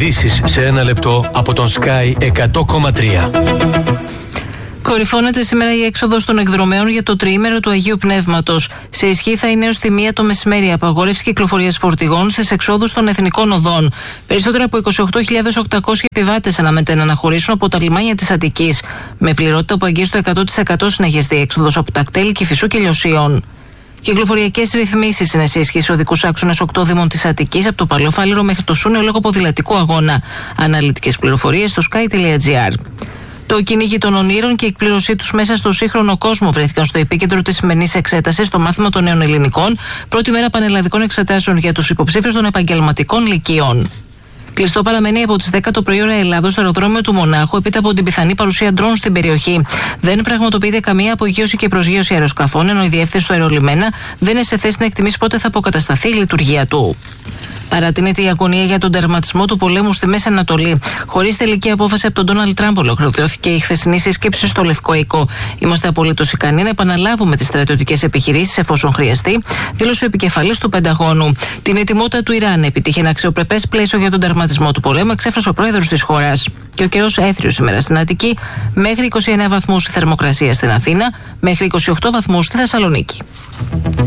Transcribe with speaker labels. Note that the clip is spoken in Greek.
Speaker 1: Ειδήσεις σε ένα λεπτό από τον Sky 100,3.
Speaker 2: Κορυφώνεται σήμερα η έξοδος των εκδρομέων για το τριήμερο του Αγίου Πνεύματος. Σε ισχύ θα είναι έως τη 1 το μεσημέρι απαγόρευση κυκλοφορίας φορτηγών στις εξόδους των εθνικών οδών. Περισσότερο από 28.800 επιβάτες αναμένεται να αναχωρήσουν από τα λιμάνια της Αττικής, με πληρότητα που αγγίζει το 100% συνεχιστή έξοδος από τα κτέλη Κηφισού και Λιωσίων. Κυκλοφοριακές ρυθμίσεις είναι σε ισχύ σε οδικούς άξονες 8 δήμων της Αττικής, από το Παλαιοφάλιρο μέχρι το Σούνεο λόγω ποδηλατικού αγώνα. Αναλυτικές πληροφορίες στο sky.gr. Το κυνήγι των ονείρων και η εκπλήρωσή τους μέσα στο σύγχρονο κόσμο βρέθηκαν στο επίκεντρο της σημερινής εξέτασης στο μάθημα των νέων ελληνικών, πρώτη μέρα πανελλαδικών εξετάσεων για τους υποψήφιους των επαγγελματικών λυκείων. Κλειστό παραμένει από τις 10 το πρωί ώρα Ελλάδος στο αεροδρόμιο του Μονάχου, έπειτα από την πιθανή παρουσία ντρόουν στην περιοχή. Δεν πραγματοποιείται καμία απογείωση και προσγείωση αεροσκαφών, ενώ η διεύθυνση του αερολιμένα δεν είναι σε θέση να εκτιμήσει πότε θα αποκατασταθεί η λειτουργία του. Παρατείνεται η αγωνία για τον τερματισμό του πολέμου στη Μέση Ανατολή. Χωρίς τελική απόφαση από τον Ντόναλντ Τραμπ, ολοκληρώθηκε η χθεσινή σύσκεψη στο Λευκό Οίκο. Είμαστε απολύτως ικανοί να επαναλάβουμε τις στρατιωτικές επιχειρήσεις εφόσον χρειαστεί, δήλωσε ο επικεφαλής του Πενταγώνου. Την ετοιμότητα του Ιράν επιτύχει ένα αξιοπρεπές πλαίσιο για τον τερματισμό του πολέμου, εξέφρασε ο πρόεδρος της χώρας. Και ο καιρός έθριος σήμερα στην Αττική, μέχρι 29 βαθμούς η θερμοκρασία στην Αθήνα, μέχρι 28 βαθμούς στη Θεσσαλονίκη.